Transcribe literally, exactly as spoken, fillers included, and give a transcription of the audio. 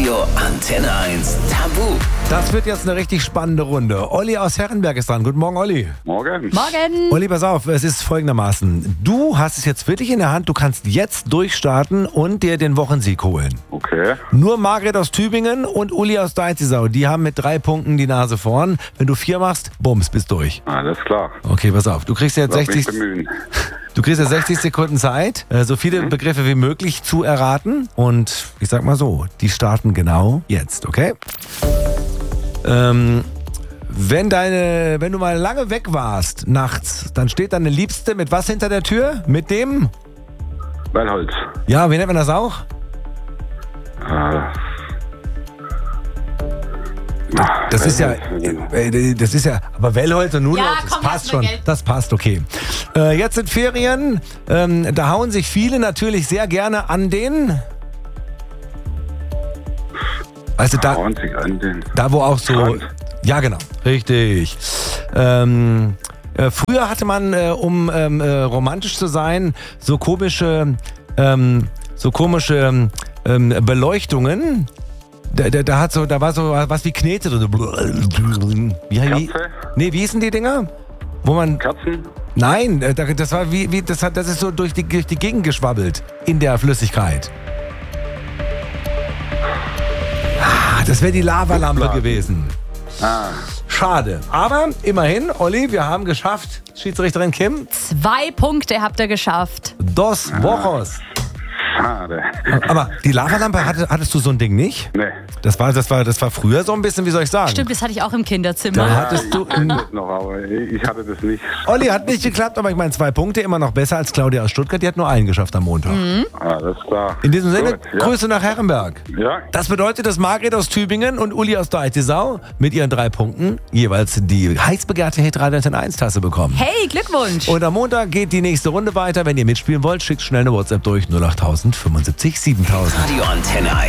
Radio Antenne eins Tabu. Das wird jetzt eine richtig spannende Runde. Olli aus Herrenberg ist dran. Guten Morgen, Olli. Morgen. Morgen. Olli, pass auf, es ist folgendermaßen. Du hast es jetzt wirklich in der Hand. Du kannst jetzt durchstarten und dir den Wochensieg holen. Okay. Nur Margret aus Tübingen und Uli aus Deizisau, die haben mit drei Punkten die Nase vorn. Wenn du vier machst, bums, bist durch. Alles klar. Okay, pass auf. Du kriegst jetzt Lass mich sechzig, bemühen. du kriegst jetzt sechzig Sekunden Zeit, äh, so viele Begriffe wie möglich zu erraten. Und ich sag mal so, die starten genau jetzt, okay? Ähm, wenn deine, wenn du mal lange weg warst, nachts, dann steht deine Liebste mit was hinter der Tür? Mit dem? Wellholz. Ja, wie nennt man das auch? Äh, Das ist ja, äh, das ist ja, aber Wellholz und Nudelholz, Ja, das komm, passt lass schon. mal Geld. Das passt, okay. Äh, jetzt sind Ferien, ähm, da hauen sich viele natürlich sehr gerne an den, weißt du, da, hauen sich an den. da wo auch so, Strand. ja genau, richtig. Ähm, äh, früher hatte man, äh, um ähm, äh, romantisch zu sein, so komische, ähm, so komische ähm, Beleuchtungen. Da, da, da, hat so, da war so was wie Knete. So. Wie, wie, Kerze? nee, wie hießen die Dinger? Wo man. Kerzen? Nein, äh, da- das war wie, wie das, hat, das ist so durch die, durch die Gegend geschwabbelt in der Flüssigkeit. Ah, das wäre die Lavalampe Luftblasen. gewesen. Ah, Schade. Aber immerhin, Olli, wir haben geschafft. Schiedsrichterin Kim. Zwei Punkte habt ihr geschafft. Dos Wochos. schade. Aber die Lavalampe, hatte, hattest du so ein Ding nicht? Nee. Das war, das, war, das war früher so ein bisschen, wie soll ich sagen? Stimmt, das hatte ich auch im Kinderzimmer. Da hattest du. Ich hatte das noch, aber ich hatte das nicht. Olli hat nicht geklappt, aber ich meine, zwei Punkte immer noch besser als Claudia aus Stuttgart. Die hat nur einen geschafft am Montag. Alles klar. In diesem Sinne, Gut, ja. Grüße nach Herrenberg. Ja, Das bedeutet, dass Margret aus Tübingen und Uli aus Deizisau mit ihren drei Punkten jeweils die heiß begehrte Hitradio Antenne eins Tasse bekommen. Hey, Glückwunsch. Und am Montag geht die nächste Runde weiter. Wenn ihr mitspielen wollt, schickt schnell eine WhatsApp durch null acht null null fünfundsiebzig siebentausend. Radio Antenne